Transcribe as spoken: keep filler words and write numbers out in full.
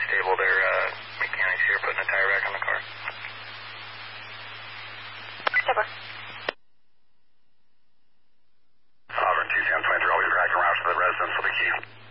stable there. Uh, mechanics here putting a tire rack on the car. Stepper. Auburn two ten twenty-three, I'll be tracking around to the residence for the key.